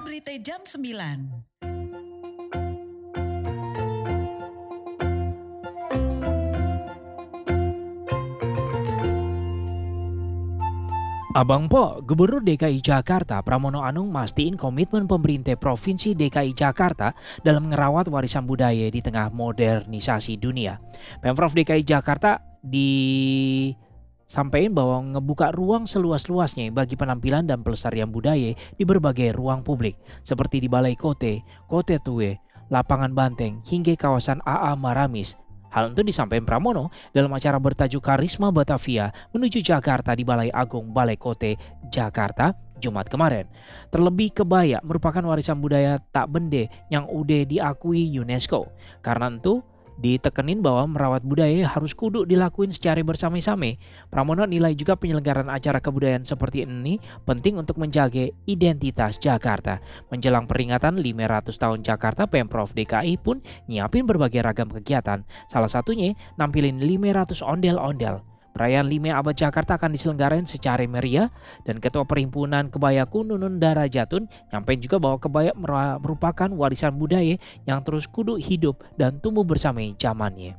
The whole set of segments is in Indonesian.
Berita jam 9. Abang Po, Gubernur DKI Jakarta Pramono Anung mastiin komitmen pemerintah Provinsi DKI Jakarta dalam ngerawat warisan budaya di tengah modernisasi dunia. Pemprov DKI Jakarta disampaikan bahwa ngebuka ruang seluas-luasnya bagi penampilan dan pelestarian budaya di berbagai ruang publik, seperti di Balai Kote, Kote Tue, Lapangan Banteng, hingga kawasan AA Maramis. Hal itu disampaikan Pramono dalam acara bertajuk Karisma Batavia menuju Jakarta di Balai Agung Balai Kote, Jakarta, Jumat kemarin. Terlebih kebaya merupakan warisan budaya tak bende yang udah diakui UNESCO. Karena itu ditekenin bahwa merawat budaya harus kudu dilakuin secara bersama-sama. Pramono nilai juga penyelenggaraan acara kebudayaan seperti ini penting untuk menjaga identitas Jakarta. Menjelang peringatan 500 tahun Jakarta, Pemprov DKI pun nyiapin berbagai ragam kegiatan. Salah satunya nampilin 500 ondel-ondel. Perayaan 5 Abad Jakarta akan diselenggarakan secara meriah dan Ketua Perhimpunan Kebaya Kununun Darajatun nyampein juga bahwa kebaya merupakan warisan budaya yang terus kudu hidup dan tumbuh bersama zamannya.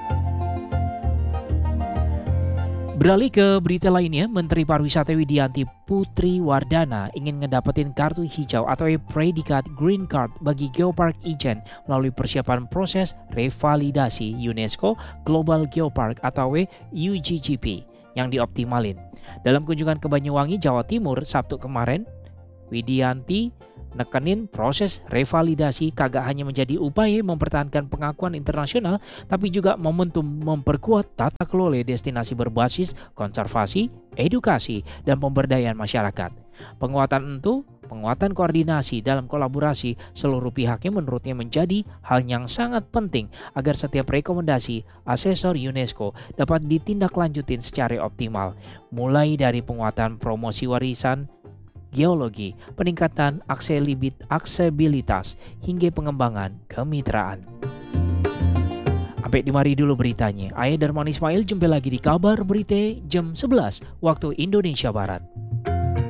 Beralih ke berita lainnya, Menteri Pariwisata Widianti Putri Wardana ingin ngedapetin kartu hijau atau predikat Green Card bagi Geopark Ijen melalui persiapan proses revalidasi UNESCO Global Geopark atau UGGP yang dioptimalin. Dalam kunjungan ke Banyuwangi, Jawa Timur, Sabtu kemarin, Widianti nekenin proses revalidasi kagak hanya menjadi upaya mempertahankan pengakuan internasional, tapi juga momentum memperkuat tata kelola destinasi berbasis konservasi, edukasi, dan pemberdayaan masyarakat. Penguatan koordinasi dalam kolaborasi seluruh pihaknya menurutnya menjadi hal yang sangat penting agar setiap rekomendasi asesor UNESCO dapat ditindaklanjutin secara optimal, mulai dari penguatan promosi warisan geologi, peningkatan aksesibilitas, hingga pengembangan kemitraan. Sampai di mari dulu beritanya. Ayah Darman Ismail, jumpa lagi di kabar berita jam 11 waktu Indonesia Barat.